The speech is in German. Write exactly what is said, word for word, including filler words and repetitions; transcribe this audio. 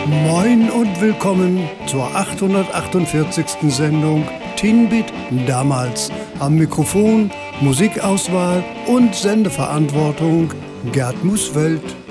Moin und willkommen zur achthundertachtundvierzigsten Sendung Tinbit damals. Am Mikrofon, Musikauswahl und Sendeverantwortung Gerd Muswelt.